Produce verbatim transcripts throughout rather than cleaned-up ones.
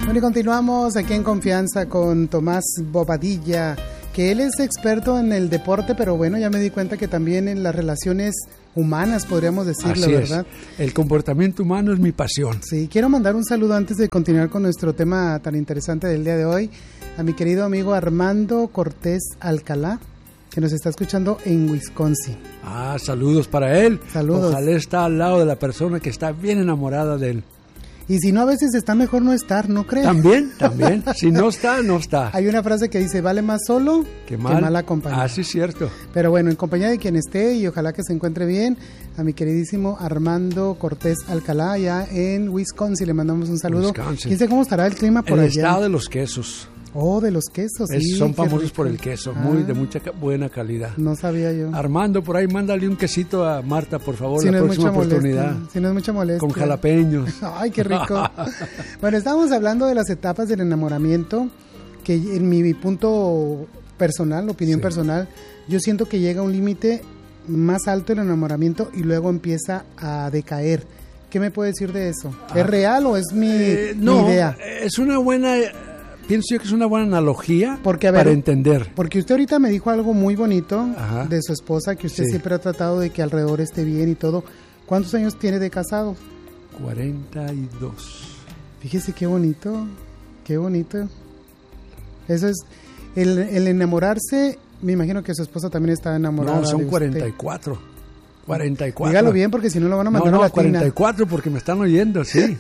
Bueno, y continuamos aquí en Confianza con Tomás Bobadilla, que él es experto en el deporte, pero bueno, ya me di cuenta que también en las relaciones humanas, podríamos decirlo, Así ¿verdad? Es. El comportamiento humano es mi pasión. Sí, quiero mandar un saludo antes de continuar con nuestro tema tan interesante del día de hoy, a mi querido amigo Armando Cortés Alcalá, que nos está escuchando en Wisconsin. Ah, saludos para él. Saludos. Ojalá está al lado de la persona que está bien enamorada de él. Y si no, a veces está mejor no estar, ¿no crees? También, también. Si no está, no está. Hay una frase que dice, vale más solo que mal, que mal acompañado. Ah, sí, es cierto. Pero bueno, en compañía de quien esté y ojalá que se encuentre bien, a mi queridísimo Armando Cortés Alcalá, allá en Wisconsin, le mandamos un saludo. Wisconsin. ¿Quién sabe cómo estará el clima por el allá? El estado de los quesos. Oh, de los quesos, es, sí. Son famosos por el queso, ah, muy de mucha buena calidad. No sabía yo. Armando, por ahí mándale un quesito a Marta, por favor, si la no próxima oportunidad. Molestia, si no es mucha molestia. Con jalapeños. Ay, qué rico. Bueno, estábamos hablando de las etapas del enamoramiento, que en mi punto personal, opinión sí. personal, yo siento que llega a un límite más alto el enamoramiento y luego empieza a decaer. ¿Qué me puede decir de eso? Ah, ¿es real o es mi, eh, no, mi idea? Es una buena... Pienso yo que es una buena analogía porque, a ver, para entender. Porque usted ahorita me dijo algo muy bonito Ajá. de su esposa, que usted sí. siempre ha tratado de que alrededor esté bien y todo. ¿Cuántos años tiene de casado? cuarenta y dos. Fíjese qué bonito, qué bonito. Eso es, el, el enamorarse, me imagino que su esposa también está enamorada. No, son de cuarenta y cuatro. cuarenta y cuatro. Dígalo bien porque si no lo van a mandar no, no, a la tina. cuarenta y cuatro porque me están oyendo, sí.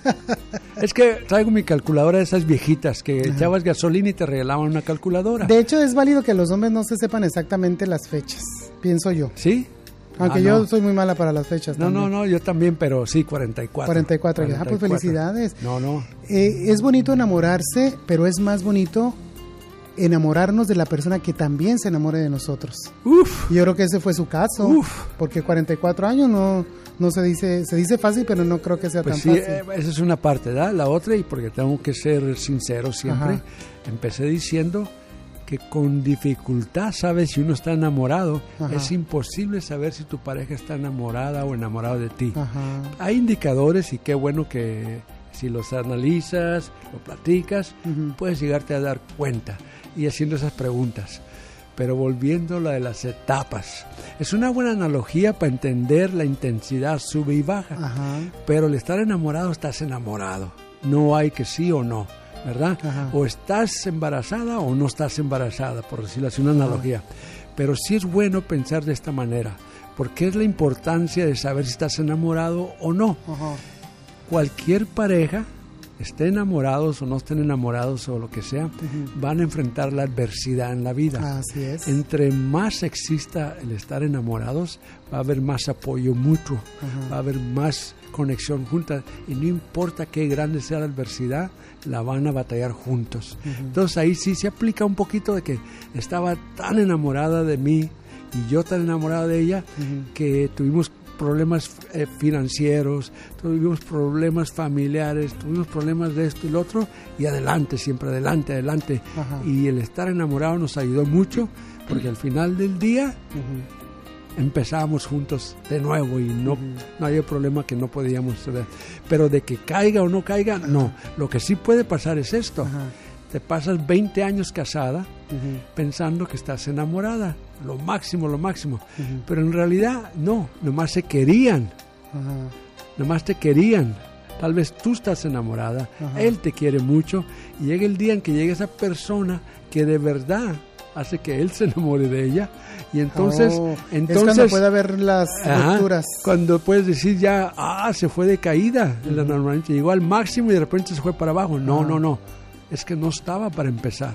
Es que traigo mi calculadora de esas viejitas que Ajá. echabas gasolina y te regalaban una calculadora. De hecho, es válido que los hombres no se sepan exactamente las fechas, pienso yo. ¿Sí? Aunque ah, yo no. soy muy mala para las fechas. No, también. no, no, yo también, pero sí, cuarenta y cuatro. cuarenta y cuatro, ah, pues felicidades. No, no. Eh, es bonito enamorarse, pero es más bonito enamorarnos de la persona que también se enamore de nosotros. Uf. Yo creo que ese fue su caso. Uf. Porque cuarenta y cuatro años no, no se dice, se dice fácil, pero no creo que sea pues tan sí, fácil. Eh, esa es una parte, ¿verdad? La otra, y porque tengo que ser sincero siempre, Ajá. empecé diciendo que con dificultad sabes si uno está enamorado. Ajá. Es imposible saber si tu pareja está enamorada o enamorado de ti. Ajá. Hay indicadores y qué bueno que si los analizas, lo platicas, uh-huh. puedes llegarte a dar cuenta y haciendo esas preguntas. Pero volviendo a la de las etapas, es una buena analogía para entender la intensidad sube y baja. Ajá. Pero al estar enamorado, estás enamorado. No hay que sí o no, ¿verdad? Ajá. O estás embarazada o no estás embarazada, por decirlo así, una analogía. Ajá. Pero sí es bueno pensar de esta manera, porque es la importancia de saber si estás enamorado o no. Ajá. Cualquier pareja, estén enamorados o no estén enamorados o lo que sea, uh-huh. van a enfrentar la adversidad en la vida. Así es. Entre más exista el estar enamorados, va a haber más apoyo mutuo, uh-huh. va a haber más conexión juntas, y no importa qué grande sea la adversidad, la van a batallar juntos. Uh-huh. Entonces ahí sí se aplica un poquito de que estaba tan enamorada de mí y yo tan enamorado de ella, uh-huh. que tuvimos problemas eh, financieros, tuvimos problemas familiares, tuvimos problemas de esto y lo otro, y adelante, siempre adelante, adelante. Ajá. Y el estar enamorado nos ayudó mucho, porque al final del día uh-huh. empezábamos juntos de nuevo y no, uh-huh. no había problema que no podíamos saber. Pero de que caiga o no caiga, uh-huh. no. Lo que sí puede pasar es esto. Uh-huh. Te pasas veinte años casada uh-huh. pensando que estás enamorada, lo máximo, lo máximo. Uh-huh. Pero en realidad no, nomás se querían, uh-huh. nomás te querían. Tal vez tú estás enamorada, uh-huh. él te quiere mucho, y llega el día en que llega esa persona que de verdad hace que él se enamore de ella, y entonces... Oh, entonces es cuando puede haber las rupturas. Cuando puedes decir ya, ah, se fue de caída, uh-huh. el enamoramiento llegó al máximo y de repente se fue para abajo. No, uh-huh. no, no. Es que no estaba para empezar.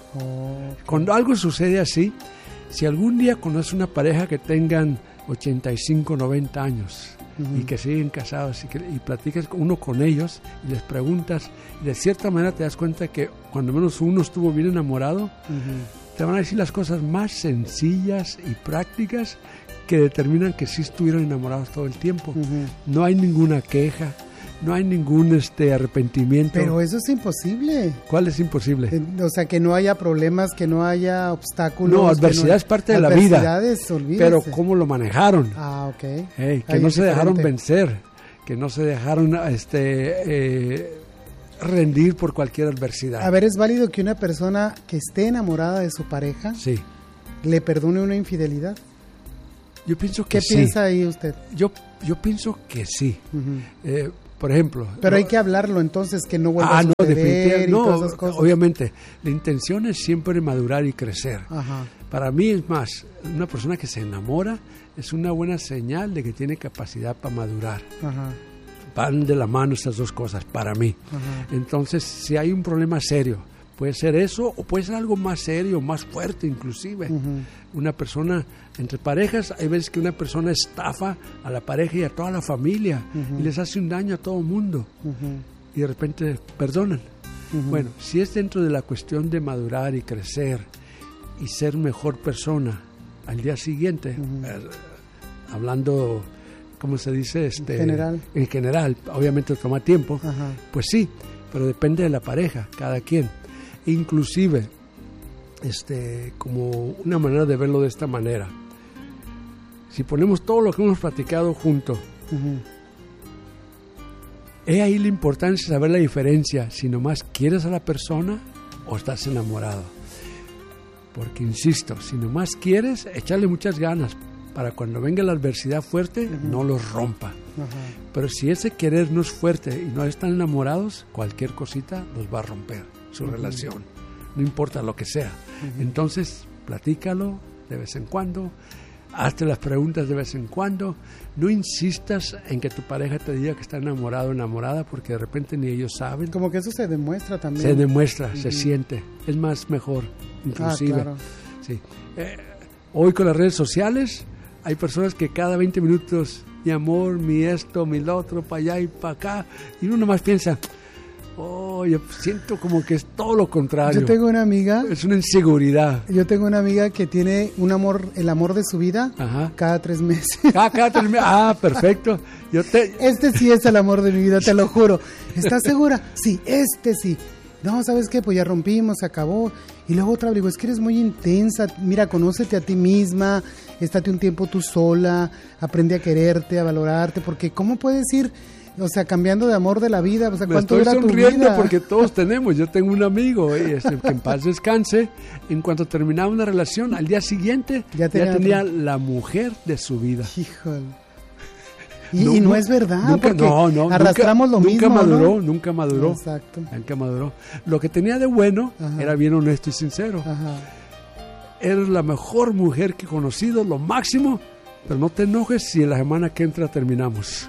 Oh, okay. Cuando algo sucede así, si algún día conoces una pareja que tengan ochenta y cinco, noventa años uh-huh. y que siguen casados y, que, y platicas uno con ellos y les preguntas, y de cierta manera te das cuenta que cuando menos uno estuvo bien enamorado, uh-huh. te van a decir las cosas más sencillas y prácticas que determinan que sí estuvieron enamorados todo el tiempo. Uh-huh. No hay ninguna queja. No hay ningún este arrepentimiento. Pero eso es imposible. ¿Cuál es imposible? O sea, que no haya problemas, que no haya obstáculos. No, adversidad no, es parte de la vida. Pero cómo lo manejaron. Ah, ok. Hey, que Ahí no se diferente. dejaron vencer, que no se dejaron este, eh, rendir por cualquier adversidad. A ver, ¿es válido que una persona que esté enamorada de su pareja sí. le perdone una infidelidad? Yo pienso que ¿Qué sí. piensa ahí usted? Yo, yo pienso que sí. Uh-huh. Eh, por ejemplo... Pero no, hay que hablarlo entonces, que no vuelva ah, a suceder no, definitivamente, y no, todas esas cosas. obviamente, la intención es siempre madurar y crecer. Ajá. Para mí es más, una persona que se enamora es una buena señal de que tiene capacidad para madurar. Ajá. Van de la mano estas dos cosas, para mí. Ajá. Entonces, si hay un problema serio, puede ser eso o puede ser algo más serio, más fuerte inclusive. Uh-huh. Una persona, entre parejas, hay veces que una persona estafa a la pareja y a toda la familia uh-huh. y les hace un daño a todo el mundo. Uh-huh. Y de repente perdonan. Uh-huh. Bueno, si es dentro de la cuestión de madurar y crecer y ser mejor persona al día siguiente, uh-huh. eh, hablando, ¿cómo se dice? Este, en general. En general, obviamente toma tiempo, Ajá. pues sí, pero depende de la pareja, cada quien. Inclusive, este, como una manera de verlo de esta manera, si ponemos todo lo que hemos platicado junto, uh-huh. he ahí la importancia de saber la diferencia, si nomás quieres a la persona o estás enamorado. Porque insisto, si nomás quieres, échale muchas ganas para cuando venga la adversidad fuerte, uh-huh. no los rompa. Uh-huh. Pero si ese querer no es fuerte y no están enamorados, cualquier cosita los va a romper su uh-huh. relación, no importa lo que sea. Uh-huh. Entonces, platícalo de vez en cuando, hazte las preguntas de vez en cuando, no insistas en que tu pareja te diga que está enamorado o enamorada, porque de repente ni ellos saben. Como que eso se demuestra también. Se demuestra, uh-huh. se siente, es más mejor, inclusive. Ah, claro. Sí. Eh, hoy con las redes sociales hay personas que cada veinte minutos, mi amor, mi esto, mi lo otro, para allá y para acá, y uno nomás piensa, oh, yo siento como que es todo lo contrario. Yo tengo una amiga. Es una inseguridad. Yo tengo una amiga que tiene un amor, el amor de su vida, Ajá. cada tres meses. Ah, cada tres meses. Ah, perfecto. Yo te... Este sí es el amor de mi vida, te lo juro. ¿Estás segura? Sí, este sí. No, ¿sabes qué? Pues ya rompimos, se acabó. Y luego otra vez digo, es que eres muy intensa. Mira, conócete a ti misma, estate un tiempo tú sola, aprende a quererte, a valorarte, porque ¿cómo puedes ir, o sea, cambiando de amor de la vida? O sea, ¿cuánto dura tu vida? Estoy sonriendo porque todos tenemos. Yo tengo un amigo, y es el que en paz descanse. En cuanto terminaba una relación, al día siguiente ya tenía, ya tenía la mujer de su vida. Híjole. Y no, no, y no es verdad, nunca, porque no, no, arrastramos nunca, lo mismo. Nunca maduró, ¿no? nunca maduró. Exacto. Nunca maduró. Lo que tenía de bueno Ajá. era bien honesto y sincero. Ajá. Eres la mejor mujer que he conocido, lo máximo, pero no te enojes si en la semana que entra terminamos.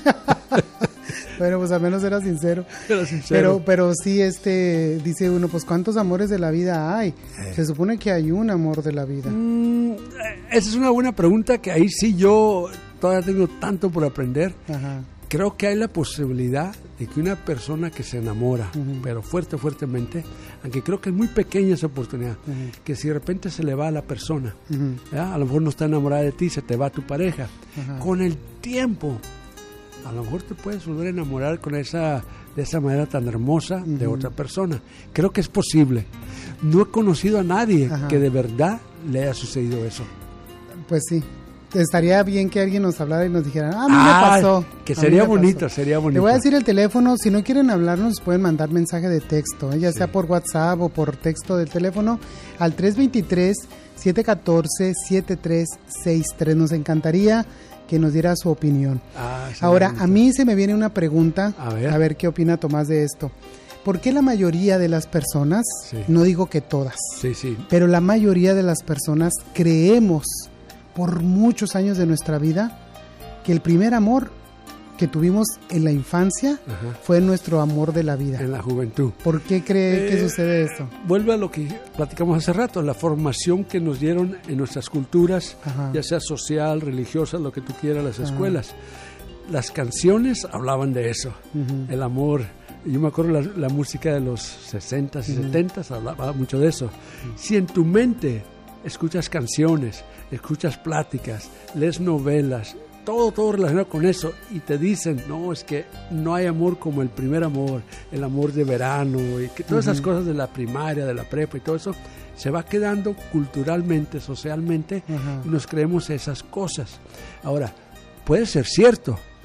Bueno, pues al menos era sincero. Era sincero. Pero, pero sí, este, dice uno, pues ¿cuántos amores de la vida hay? Eh. Se supone que hay un amor de la vida. Mm, esa es una buena pregunta que ahí sí yo todavía tengo tanto por aprender. Ajá. Creo que hay la posibilidad de que una persona que se enamora, uh-huh. pero fuerte, fuertemente, aunque creo que es muy pequeña esa oportunidad, uh-huh. que si de repente se le va a la persona, uh-huh. a lo mejor no está enamorada de ti, se te va tu pareja, uh-huh. con el tiempo, a lo mejor te puedes volver a enamorar con esa, de esa manera tan hermosa uh-huh. de otra persona. Creo que es posible. No he conocido a nadie uh-huh. que de verdad le haya sucedido eso. Pues sí. Estaría bien que alguien nos hablara y nos dijera, ah, a mí ah, me pasó. Que sería bonito, sería bonito. Le voy a decir el teléfono, si no quieren hablarnos, pueden mandar mensaje de texto, ¿eh? ya sí. sea por WhatsApp o por texto del teléfono, al tres dos tres, siete uno cuatro, siete tres seis tres. Nos encantaría que nos diera su opinión. Ah, Ahora, bonito. A mí se me viene una pregunta, a ver, a ver qué opina Tomás de esto. ¿Por qué la mayoría de las personas, sí. no digo que todas, sí, sí. pero la mayoría de las personas creemos por muchos años de nuestra vida que el primer amor que tuvimos en la infancia Ajá. fue nuestro amor de la vida? En la juventud. ¿Por qué cree eh, que sucede esto? Vuelve a lo que platicamos hace rato, la formación que nos dieron en nuestras culturas, Ajá. ya sea social, religiosa, lo que tú quieras, las escuelas. Ajá. Las canciones hablaban de eso, uh-huh. el amor. Yo me acuerdo la, la música de los sesentas y uh-huh. setentas hablaba mucho de eso. Uh-huh. Si en tu mente escuchas canciones, escuchas pláticas, lees novelas, todo, todo relacionado con eso, y te dicen, no, es que no hay amor como el primer amor, el amor de verano, y que todas uh-huh. esas cosas de la primaria, de la prepa y todo eso, se va quedando culturalmente, socialmente, uh-huh. y nos creemos esas cosas. Ahora, puede ser cierto,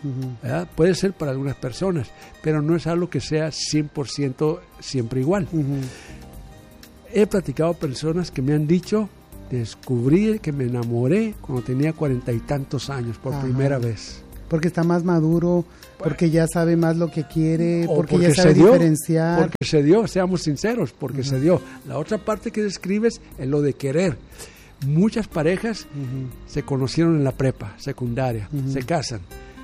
¿verdad? Puede ser para algunas personas, pero no es algo que sea cien por ciento siempre igual. Uh-huh. He platicado con personas que me han dicho, descubrí que me enamoré cuando tenía cuarenta y tantos años por Ajá. primera vez. Porque está más maduro, porque ya sabe más lo que quiere, porque, porque ya sabe dio, diferenciar. Porque se dio, seamos sinceros, porque uh-huh. se dio. La otra parte que describes es lo de querer. Muchas parejas uh-huh. se conocieron en la prepa, secundaria, uh-huh. se casan.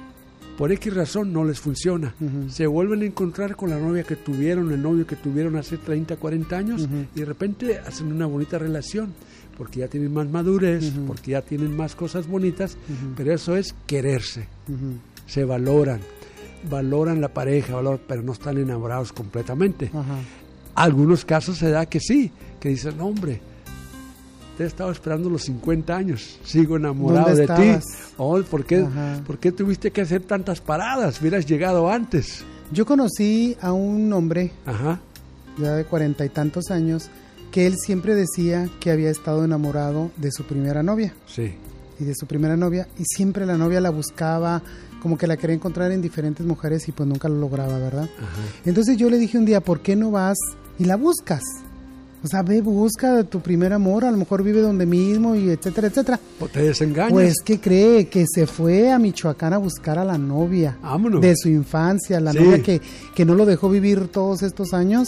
Por X razón no les funciona. Uh-huh. Se vuelven a encontrar con la novia que tuvieron, el novio que tuvieron hace treinta, cuarenta años uh-huh. y de repente hacen una bonita relación. Porque ya tienen más madurez, uh-huh. porque ya tienen más cosas bonitas, uh-huh. pero eso es quererse. Uh-huh. Se valoran, valoran la pareja, valoran, pero no están enamorados completamente. Uh-huh. Algunos casos se da que sí, que dicen, no, hombre, te he estado esperando los cincuenta años, sigo enamorado de ti. Oh, ¿por qué, uh-huh. ¿Por qué tuviste que hacer tantas paradas? Hubieras llegado antes. Yo conocí a un hombre, Ajá. ya de cuarenta y tantos años, que él siempre decía que había estado enamorado de su primera novia. Sí. Y de su primera novia, y siempre la novia la buscaba, como que la quería encontrar en diferentes mujeres y pues nunca lo lograba, ¿verdad? Ajá. Entonces yo le dije un día, ¿por qué no vas y la buscas? O sea, ve, busca a tu primer amor, a lo mejor vive donde mismo y etcétera, etcétera. ¿O te desengañas? Pues, ¿qué cree? Que se fue a Michoacán a buscar a la novia. Vámonos. De su infancia, la sí. novia que, que no lo dejó vivir todos estos años.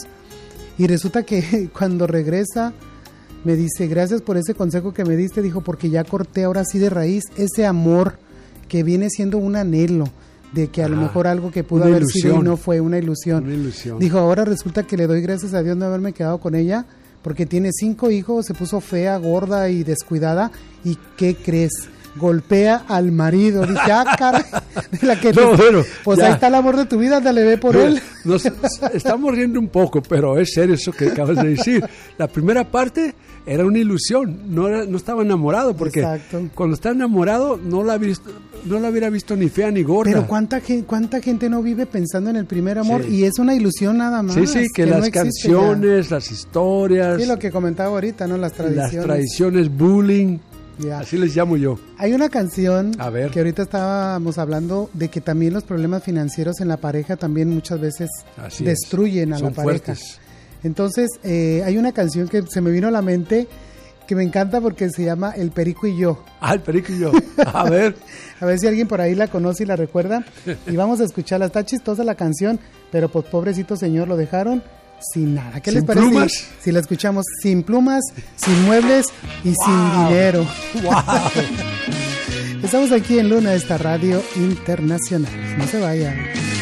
Y resulta que cuando regresa me dice, gracias por ese consejo que me diste, dijo, porque ya corté ahora sí de raíz ese amor que viene siendo un anhelo de que a ah, lo mejor algo que pudo haber ilusión. sido y no fue una ilusión. una ilusión. Dijo, ahora resulta que le doy gracias a Dios no haberme quedado con ella, porque tiene cinco hijos, se puso fea, gorda y descuidada, ¿y qué crees? Golpea al marido. Dije, ah, caray. De la que no, te... bueno, pues ya. Ahí está el amor de tu vida, dale, ve por no, él. Nos estamos riendo un poco, pero es serio eso que acabas de decir. La primera parte era una ilusión, no, era, no estaba enamorado, porque Exacto. cuando está enamorado no la, visto, no la hubiera visto ni fea ni gorda. Pero ¿cuánta, cuánta gente no vive pensando en el primer amor? Sí. Y es una ilusión nada más. Sí, sí, que, que las no canciones, ya. las historias. Sí, lo que comentaba ahorita, ¿no? Las tradiciones. Las tradiciones, bullying. Yeah. Así les llamo yo. Hay una canción A ver. que ahorita estábamos hablando de que también los problemas financieros en la pareja también muchas veces Así destruyen es. a Son la pareja. Fuertes. Entonces, eh, hay una canción que se me vino a la mente que me encanta porque se llama El Perico y Yo. Ah, El Perico y Yo. A ver. A ver si alguien por ahí la conoce y la recuerda. Y vamos a escucharla. Está chistosa la canción, pero pues pobrecito señor, lo dejaron sin nada. ¿Qué ¿Sin les parece? plumas? Si la escuchamos sin plumas, sin muebles y wow. sin dinero. Wow. Estamos aquí en Luna, esta radio internacional. No se vayan.